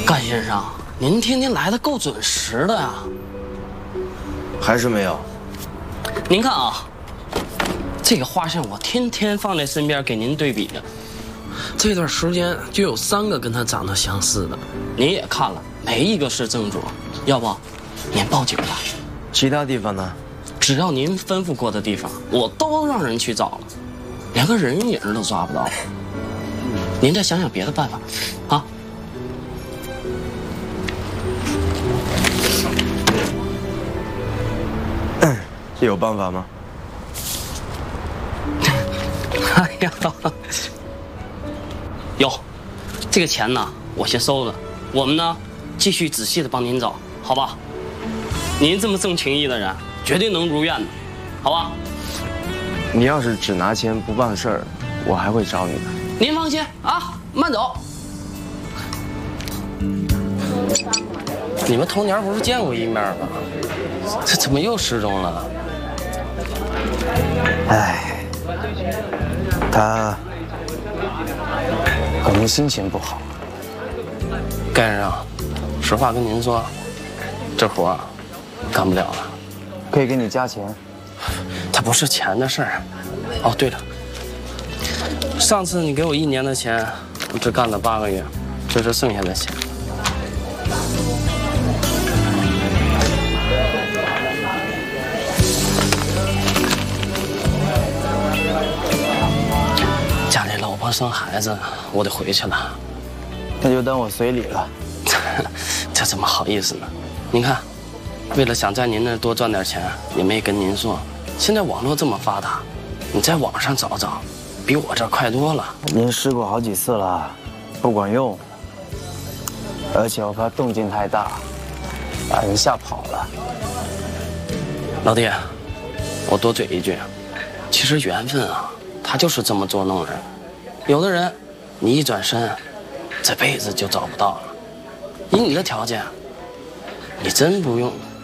甘先生，您天天来的够准时的呀。 还是没有。 您看啊，这个画像我天天放在身边给您对比的。这段时间就有3个跟他长得相似的，您也看了，没一个是正主。要不，您报警吧。 其他地方呢？ 只要您吩咐过的地方，我都让人去找了，连个人影都抓不到。您再想想别的办法，啊？ 有办法吗？ 哎呀，有，这个钱呢，我先收了。我们呢，继续仔细的帮您找，好吧？您这么重情义的人，绝对能如愿的，好吧？ 你要是只拿钱不办事儿，我还会找你的。 您放心啊，慢走。你们头年不是见过一面吗？这怎么又失踪了？ 哎，他可能心情不好。 甘先生，实话跟您说，这活儿干不了了。 可以给你加钱。 它不是钱的事儿。哦，对了，上次你给我1年的钱，我只干了8个月，这是剩下的钱。家里老婆生孩子，我得回去了。 那就当我随礼了。 这怎么好意思呢？您看，为了想在您那多赚点钱，也没跟您说。现在网络这么发达，你在网上找找，比我这快多了。 您试过好几次了，不管用。而且我怕动静太大，把人吓跑了。 老弟，我多嘴一句，其实缘分啊，它就是这么捉弄人。有的人，你一转身，这辈子就找不到了。以你的条件，你真不用